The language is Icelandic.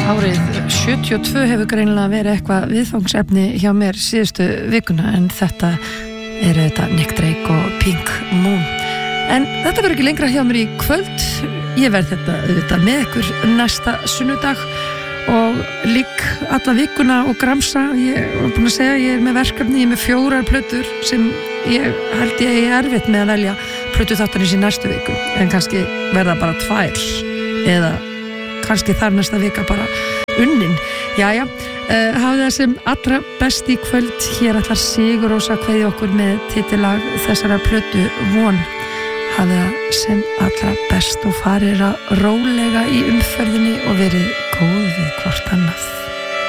Árið 72 hefur greinilega verið eitthvað viðfangsefni hjá mér síðustu vikuna, en þetta eru þetta Nick Drake og Pink Moon. En þetta verður ekki lengra hjá mér í kvöld. Ég verð þetta með ykkur næsta sunnudag og lík alla vikuna og gramsa. Ég var búin að segja, ég er með verkefni, ég er með 4 plötur sem ég held ég er erfitt með að velja plötu þáttarins í næstu viku, en kannski verða bara 2 eða kannski þar næsta vika bara unnin. Jæja, hafið það sem allra best í kvöld. Hér ætlar Sigur Rósa að kveðja okkur með titillag þessara plötu Von. Hafið það sem allra best og farið að rólega í umferðinni og verið góð við hvort annað.